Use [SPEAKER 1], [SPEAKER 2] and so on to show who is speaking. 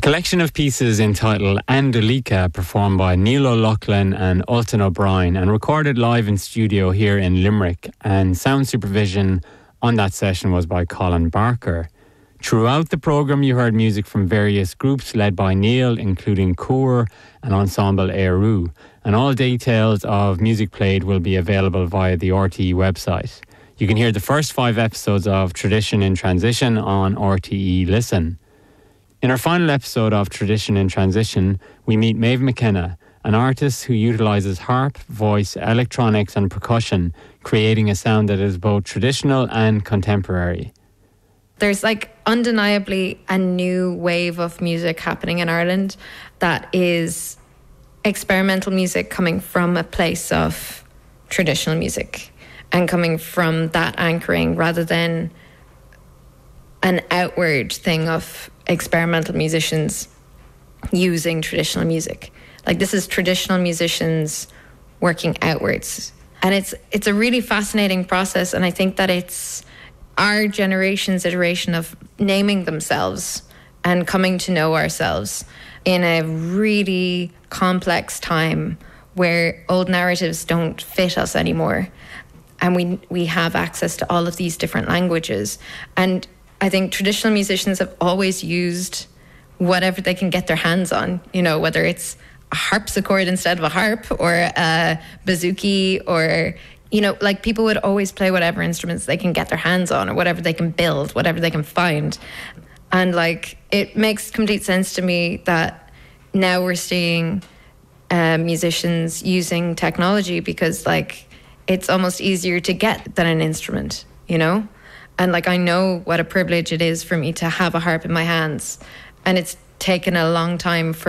[SPEAKER 1] collection of pieces entitled Andalika, performed by Neil O'Loughlin and Alton O'Brien and recorded live in studio here in Limerick, and sound supervision on that session was by Colin Barker. Throughout the programme you heard music from various groups led by Neil, including Coor and Ensemble Éireann, and all details of music played will be available via the RTE website. You can hear the first 5 episodes of Tradition in Transition on RTE Listen. In our final episode of Tradition in Transition, we meet Maeve McKenna, an artist who utilises harp, voice, electronics and percussion, creating a sound that is both traditional and contemporary.
[SPEAKER 2] There's undeniably a new wave of music happening in Ireland that is experimental music coming from a place of traditional music and coming from that anchoring rather than an outward thing of experimental musicians using traditional music. This is traditional musicians working outwards. And it's a really fascinating process, and I think that it's our generation's iteration of naming themselves and coming to know ourselves in a really complex time where old narratives don't fit us anymore. And we have access to all of these different languages. And I think traditional musicians have always used whatever they can get their hands on, whether it's a harpsichord instead of a harp or a bouzouki or, people would always play whatever instruments they can get their hands on or whatever they can build, whatever they can find. And it makes complete sense to me that now we're seeing musicians using technology because it's almost easier to get than an instrument, And I know what a privilege it is for me to have a harp in my hands. And it's taken a long time for